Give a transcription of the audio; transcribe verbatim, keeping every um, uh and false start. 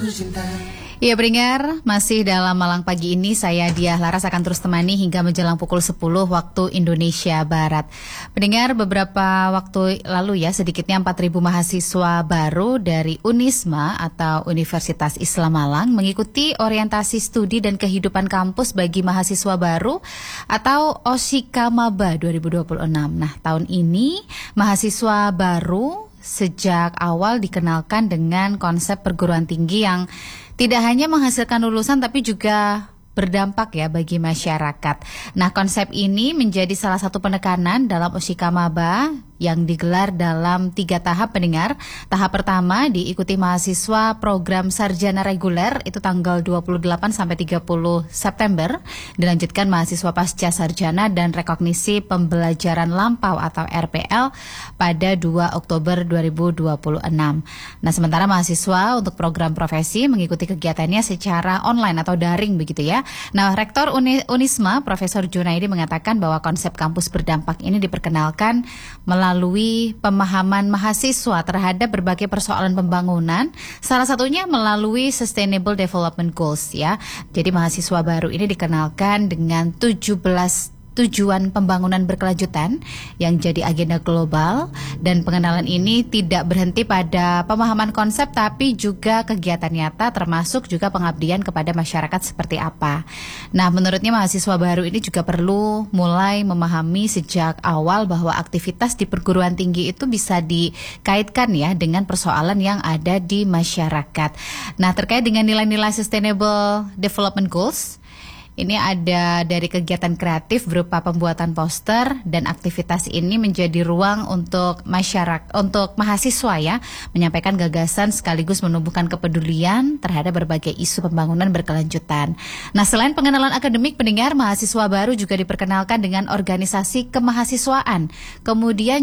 Iya pendengar, masih dalam Malang Pagi ini saya Diah Laras akan terus temani hingga menjelang pukul sepuluh waktu Indonesia Barat. Pendengar, beberapa waktu lalu ya sedikitnya empat ribu mahasiswa baru dari Unisma atau Universitas Islam Malang mengikuti orientasi studi dan kehidupan kampus bagi mahasiswa baru atau OSIKA Maba dua ribu dua puluh enam. Nah, tahun ini mahasiswa baru sejak awal dikenalkan dengan konsep perguruan tinggi yang tidak hanya menghasilkan lulusan tapi juga berdampak ya bagi masyarakat. Nah, konsep ini menjadi salah satu penekanan dalam OSIKA Maba yang digelar dalam tiga tahap pendengar. Tahap pertama diikuti mahasiswa program sarjana reguler itu tanggal dua puluh delapan sampai tiga puluh September. Dilanjutkan mahasiswa pasca sarjana dan rekognisi pembelajaran lampau atau R P L pada dua Oktober dua ribu dua puluh enam. Nah, sementara mahasiswa untuk program profesi mengikuti kegiatannya secara online atau daring begitu ya. Nah, Rektor Uni- Unisma Profesor Junaidi mengatakan bahwa konsep kampus berdampak ini diperkenalkan melalui melalui pemahaman mahasiswa terhadap berbagai persoalan pembangunan, salah satunya melalui Sustainable Development Goals ya. Jadi mahasiswa baru ini dikenalkan dengan tujuh belas tujuan pembangunan berkelanjutan yang jadi agenda global, dan pengenalan ini tidak berhenti pada pemahaman konsep tapi juga kegiatan nyata termasuk juga pengabdian kepada masyarakat seperti apa. Nah, menurutnya mahasiswa baru ini juga perlu mulai memahami sejak awal bahwa aktivitas di perguruan tinggi itu bisa dikaitkan ya dengan persoalan yang ada di masyarakat. Nah, terkait dengan nilai-nilai Sustainable Development Goals, ini ada dari kegiatan kreatif berupa pembuatan poster, dan aktivitas ini menjadi ruang untuk masyarakat, untuk mahasiswa ya, menyampaikan gagasan sekaligus menumbuhkan kepedulian terhadap berbagai isu pembangunan berkelanjutan. Nah, selain pengenalan akademik pendengar, mahasiswa baru juga diperkenalkan dengan organisasi kemahasiswaan. Kemudian